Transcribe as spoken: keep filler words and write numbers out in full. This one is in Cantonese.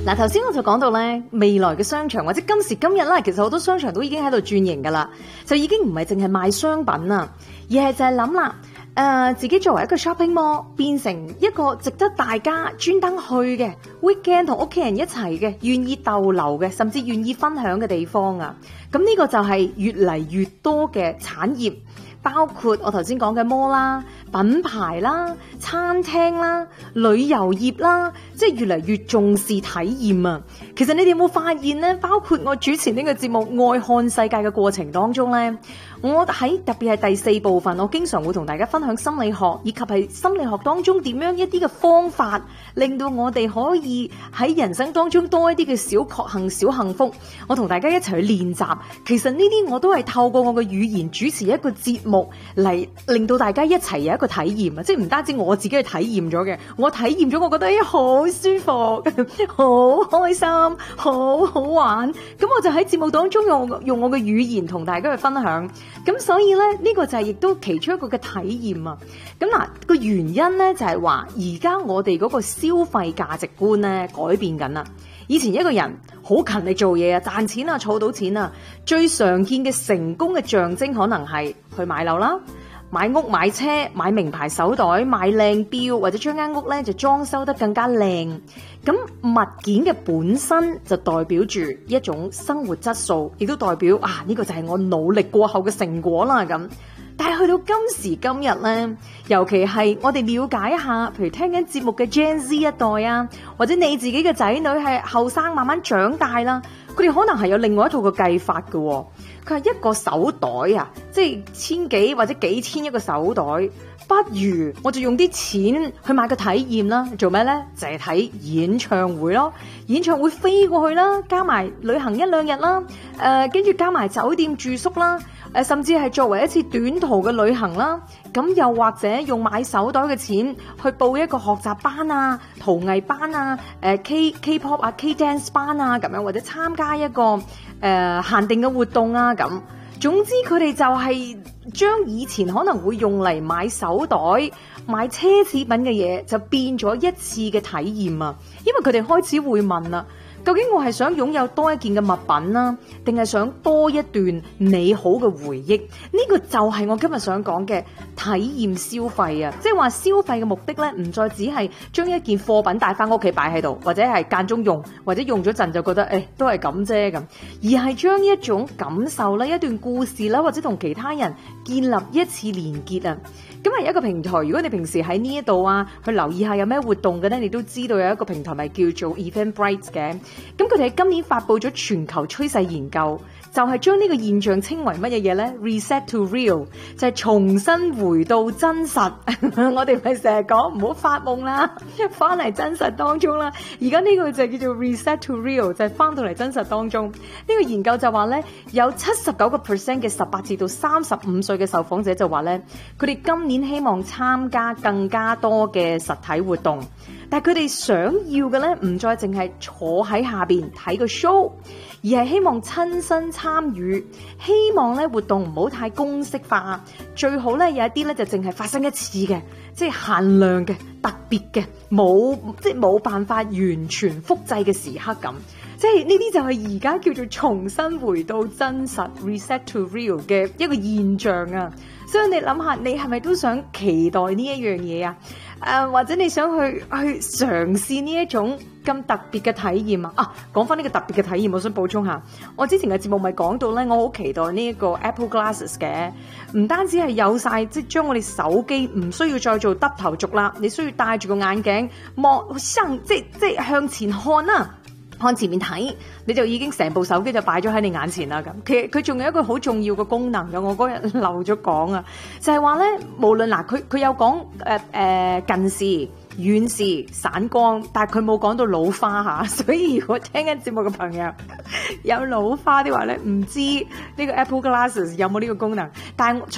嗱，頭先我就講到咧，未來嘅商場或者今時今日啦，其實好多商場都已經喺度轉型噶啦，就已經唔係淨係賣商品啊，而係就係諗啦，誒、呃，自己作為一個 shopping mall 變成一個值得大家專登去嘅 weekend 同屋企人一齊嘅，願意逗留嘅，甚至願意分享嘅地方啊。咁呢個就係越嚟越多嘅產業。包括我頭先講嘅 mall 啦、品牌啦、餐廳啦、旅遊業啦，即係越嚟越重視體驗啊！其實你哋有冇發現呢？包括我主持呢個節目《愛看世界》嘅過程當中呢，我喺特別係第四部分，我經常會同大家分享心理學，以及係心理學當中點樣一啲嘅方法，令到我哋可以喺人生當中多一啲嘅小確幸、小幸福。我同大家一齊去練習。其實呢啲我都係透過我嘅語言主持一個節目嚟令到大家一齊有一個體驗啊！即係唔單止我自己去體驗咗嘅，我體驗咗，我覺得誒好舒服、好開心、好好玩。咁我就喺節目當中用用我嘅語言同大家去分享。咁所以咧，呢個就係亦都其中一個嘅體驗啊！咁嗱，個原因咧就係話，而家我哋嗰個消費價值觀咧改變緊啦。以前一個人好勤力做嘢啊，賺錢啊，儲到錢啊，最常見嘅成功嘅象徵可能係去買樓啦、買屋、買車、買名牌手袋、買靚錶，或者將間屋咧就裝修得更加靚。咁物件嘅本身就代表住一種生活質素，亦都代表啊呢個就係我努力過後嘅成果啦咁。但係去到今時今日咧，尤其係我哋了解一下，譬如聽緊節目嘅 Gen Z 一代啊，或者你自己嘅仔女係後生慢慢長大啦，佢哋可能係有另外一套嘅計法嘅喎。佢係一個手袋啊，即係千幾或者幾千一個手袋，不如我就用啲錢去買個體驗啦。做咩呢？就係睇演唱會咯，演唱會飛過去啦，加埋旅行一兩日啦，誒跟住加埋酒店住宿啦。誒，甚至係作為一次短途嘅旅行啦，咁又或者用買手袋嘅錢去報一個學習班啊、陶藝班啊、誒 K K-pop 啊、K dance 班啊咁樣，或者參加一個誒、呃、限定嘅活動啊咁。總之佢哋就係將以前可能會用嚟買手袋、買奢侈品嘅嘢，就變咗一次嘅體驗啊！因為佢哋開始會問啦。究竟我係想擁有多一件嘅物品啦，定係想多一段美好嘅回憶？呢個就係我今日想講嘅體驗消費啊！即係話消費嘅目的咧，唔再只係將一件貨品帶翻屋企擺喺度，或者係間中用，或者用咗陣就覺得誒都係咁啫咁，而係將一種感受啦、一段故事啦，或者同其他人建立一次連結啊！咁係一個平台，如果你平時喺呢一度啊，去留意下有咩活動嘅咧，你都知道有一個平台咪叫做 Eventbrite 嘅。咁佢哋喺今年發佈咗全球趨勢研究，就係將呢個現象稱為乜嘢嘢咧 ？Reset to real，就係重新回到真實。我哋咪成日講唔好發夢啦，翻嚟真實當中啦。而家呢個就叫做 Reset to real，就係翻到嚟真實當中。呢、這個研究就話咧，有七十九個 percent 嘅十八至到三十五歲嘅受訪者就話咧，佢哋今年希望參加更加多嘅實體活動，但係佢哋想要嘅咧，唔再淨係坐喺下邊睇個 show，而係希望親身參與，希望咧活動唔好太公式化，最好咧有一啲咧就淨係發生一次嘅，即係限量嘅、特別嘅，冇即係冇辦法完全複製嘅時刻咁。即係呢啲就係而家叫做重新回到真實 reset to real 嘅一個現象啊！所以你諗下，你係咪都想期待呢一樣嘢啊？誒、呃，或者你想去去嘗試呢一種咁特別嘅體驗啊？啊，講翻呢個特別嘅體驗，我想補充下，我之前嘅節目咪講到咧，我好期待呢一個 Apple Glasses 嘅，唔單止係有晒，即係將我哋手機唔需要再做耷頭族啦，你需要戴住個眼鏡望向，即係即係向前看啦、啊。看前面睇，你就已經成部手機就擺咗喺你眼前啦咁。其實佢仲有一個好重要嘅功能嘅，我嗰日漏咗講啊，就係話咧，無論嗱，佢佢有講誒誒近視、遠視、散光，但係佢冇講到老花嚇。所以如果聽緊節目嘅朋友有老花的話咧，唔知呢個 Apple Glasses 有冇呢個功能，但係